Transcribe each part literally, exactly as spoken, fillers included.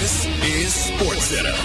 This is SportsCenter.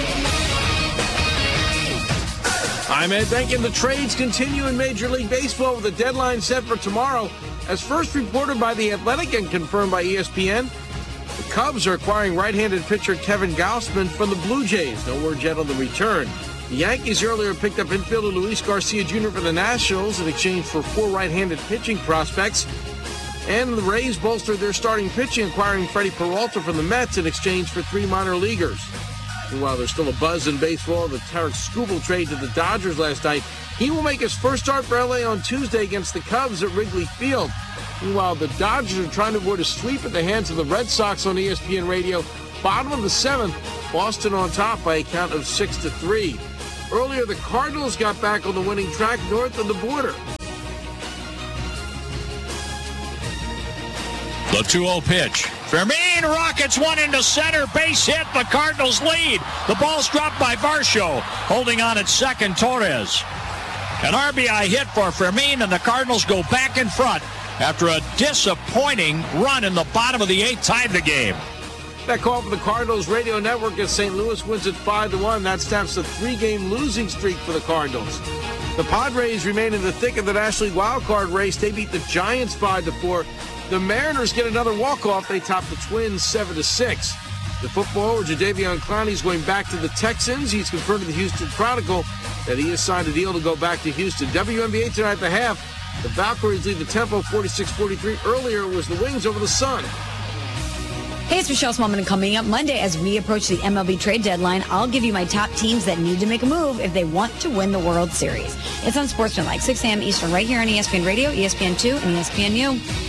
I'm Ed Benkin. The trades continue in Major League Baseball with a deadline set for tomorrow. As first reported by The Athletic and confirmed by E S P N, the Cubs are acquiring right-handed pitcher Kevin Gausman from the Blue Jays. No word yet on the return. The Yankees earlier picked up infielder Luis Garcia Junior for the Nationals in exchange for four right-handed pitching prospects. And the Rays bolstered their starting pitching, acquiring Freddie Peralta from the Mets in exchange for three minor leaguers. Meanwhile, there's still a buzz in baseball. The Tarek Skubal trade to the Dodgers last night. He will make his first start for L A on Tuesday against the Cubs at Wrigley Field. Meanwhile, the Dodgers are trying to avoid a sweep at the hands of the Red Sox on E S P N Radio. Bottom of the seventh, Boston on top by a count of six to three. Earlier, the Cardinals got back on the winning track north of the border. The two oh pitch. Fermin rockets one into center. Base hit. The Cardinals lead. The ball's dropped by Varsho. Holding on at second, Torres. An R B I hit for Fermin, and the Cardinals go back in front after a disappointing run in the bottom of the eighth tied the game. That call for the Cardinals radio network as Saint Louis wins it five to one. That snaps a three-game losing streak for the Cardinals. The Padres remain in the thick of the National League wildcard race. They beat the Giants five to four. The Mariners get another walk-off. They top the Twins seven to six. The footballer, Jadeveon Clowney, is going back to the Texans. He's confirmed to the Houston Chronicle that he has signed a deal to go back to Houston. W N B A tonight at the half. The Valkyries lead the tempo forty-six forty-three. Earlier was the Wings over the Sun. Hey, it's Michelle Smallman, and coming up Monday as we approach the M L B trade deadline, I'll give you my top teams that need to make a move if they want to win the World Series. It's on Sportsman like six a.m. Eastern right here on E S P N Radio, E S P N two, and E S P N U.